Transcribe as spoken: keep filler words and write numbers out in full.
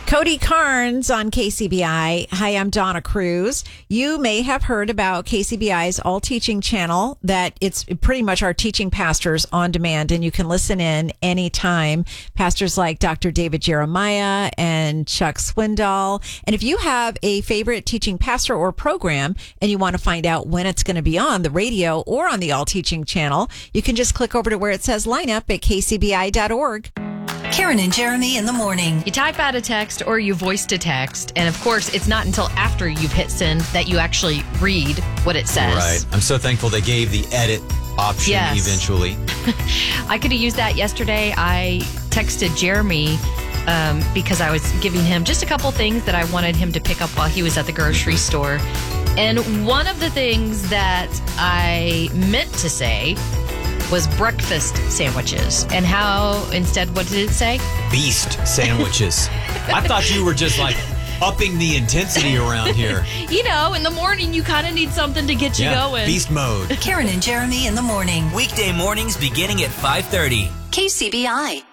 Cody Carnes on K C B I. Hi, I'm Donna Cruz. You may have heard about K C B I's All Teaching channel, that it's pretty much our teaching pastors on demand, and you can listen in anytime. Pastors like Doctor David Jeremiah and Chuck Swindoll. And if you have a favorite teaching pastor or program and you want to find out when it's going to be on the radio or on the All Teaching channel, you can just click over to where it says lineup at k c b i dot org. Karen and Jeremy in the morning. You type out a text or you voice to text. And of course, it's not until after you've hit send that you actually read what it says. Right. I'm so thankful they gave the edit option Yes. eventually. I could have used that yesterday. I texted Jeremy um, because I was giving him just a couple things that I wanted him to pick up while he was at the grocery store. And one of the things that I meant to say was breakfast sandwiches. And how, instead, what did it say? Beast sandwiches. I thought you were just like upping the intensity around here. You know, in the morning, you kind of need something to get you Yeah, going. beast mode. Karen and Jeremy in the morning. Weekday mornings beginning at five thirty. K C B I.